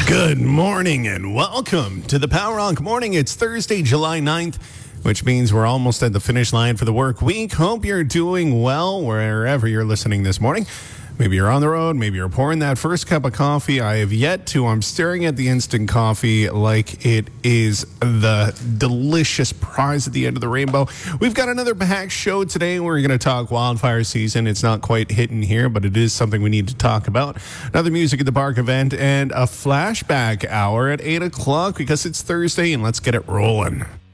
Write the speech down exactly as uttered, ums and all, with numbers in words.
Good morning and welcome to the Power Rock Morning. It's Thursday, July ninth, which means we're almost at the finish line for the work week. Hope you're doing well wherever you're listening this morning. Maybe you're on the road. Maybe you're pouring that first cup of coffee. I have yet to. I'm staring at the instant coffee like it is the delicious prize at the end of the rainbow. We've got another packed show today. We're going to talk wildfire season. It's not quite hitting here, but it is something we need to talk about. Another Music at the Park event and a flashback hour at eight o'clock because it's Thursday, and let's get it rolling.